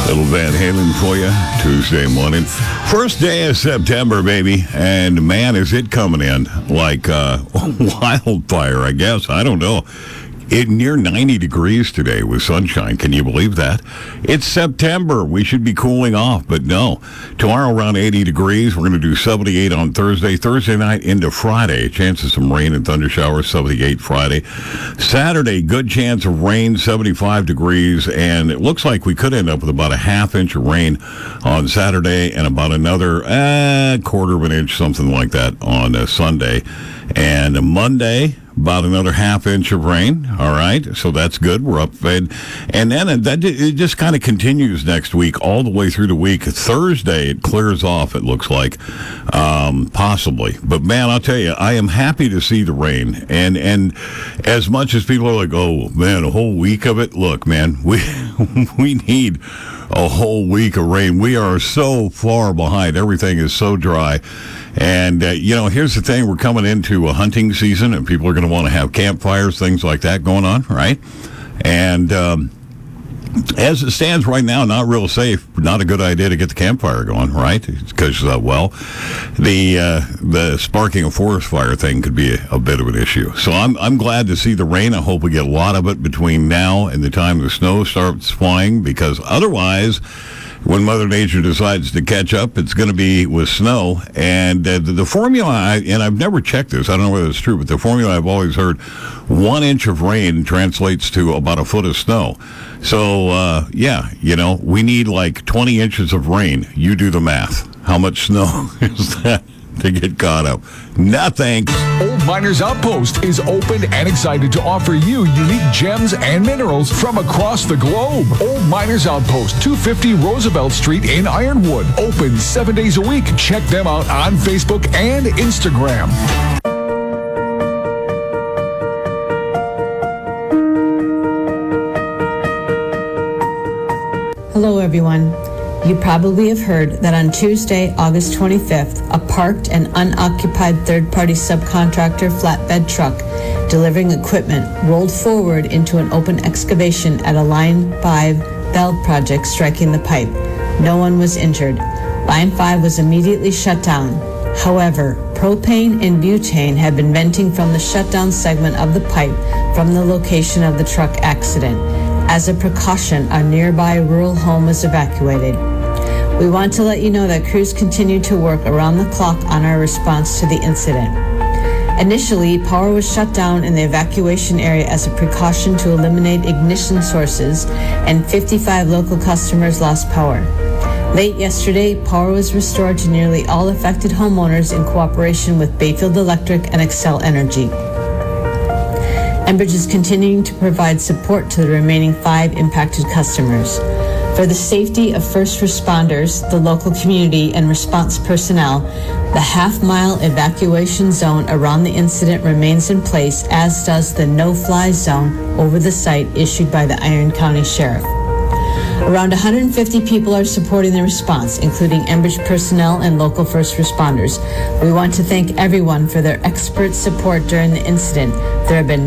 Little Van Halen for you, Tuesday morning. First day of September, baby. And man, is it coming in like wildfire, I guess. I don't know. Near 90 degrees today with sunshine. Can you believe that? It's September. We should be cooling off, but no. Tomorrow around 80 degrees. We're going to do 78 on Thursday. Thursday night into Friday. Chance of some rain and thunder showers, 78 Friday. Saturday, good chance of rain, 75 degrees. And it looks like we could end up with about a half inch of rain on Saturday and about another quarter of an inch, something like that, on Sunday. And Monday, about another half inch of rain. All right, so that's good. We're up, and then it just kind of continues next week all the way through the week. Thursday it clears off. It looks like, possibly. But man, I'll tell you, I am happy to see the rain. And as much as people are like, oh man, a whole week of it. Look, man, we need a whole week of rain. We are so far behind. Everything is so dry. And, here's the thing. We're coming into a hunting season, and people are going to want to have campfires, things like that going on, right? And as it stands right now, not real safe. Not a good idea to get the campfire going, right? Because, the sparking a forest fire thing could be a bit of an issue. So I'm glad to see the rain. I hope we get a lot of it between now and the time the snow starts flying, because otherwise, when Mother Nature decides to catch up, it's going to be with snow. And the formula, and I've never checked this, I don't know whether it's true, but the formula I've always heard, 1 inch of rain translates to about a foot of snow. So, we need like 20 inches of rain. You do the math. How much snow is that to get caught up? Nothing. Old Miners Outpost is open and excited to offer you unique gems and minerals from across the globe. Old Miners Outpost, 250 Roosevelt Street in Ironwood. Open 7 days a week. Check them out on Facebook and Instagram. Hello, everyone. You probably have heard that on Tuesday, August 25th, a parked and unoccupied third-party subcontractor flatbed truck delivering equipment rolled forward into an open excavation at a Line 5 valve project, striking the pipe. No one was injured. Line 5 was immediately shut down. However, propane and butane had been venting from the shutdown segment of the pipe from the location of the truck accident. As a precaution, a nearby rural home was evacuated. We want to let you know that crews continue to work around the clock on our response to the incident. Initially, power was shut down in the evacuation area as a precaution to eliminate ignition sources, and 55 local customers lost power. Late yesterday, power was restored to nearly all affected homeowners in cooperation with Bayfield Electric and Xcel Energy. Enbridge is continuing to provide support to the remaining 5 impacted customers. For the safety of first responders, the local community, and response personnel, the half-mile evacuation zone around the incident remains in place, as does the no-fly zone over the site issued by the Iron County Sheriff. Around 150 people are supporting the response, including Enbridge personnel and local first responders. We want to thank everyone for their expert support during the incident. There have been